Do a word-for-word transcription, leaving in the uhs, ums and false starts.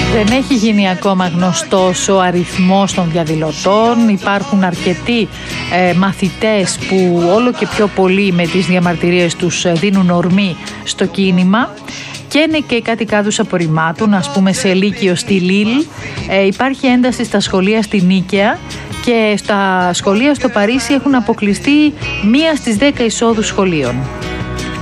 Δεν έχει γίνει ακόμα γνωστός ο αριθμός των διαδηλωτών. Υπάρχουν αρκετοί ε, μαθητές που όλο και πιο πολύ με τις διαμαρτυρίες τους δίνουν ορμή στο κίνημα. Και είναι και κάτι κάδους απορριμμάτων, ας πούμε σε λύκειο στη Λίλ. Ε, υπάρχει ένταση στα σχολεία στη Νίκαια και στα σχολεία στο Παρίσι έχουν αποκλειστεί μία στις δέκα εισόδους σχολείων.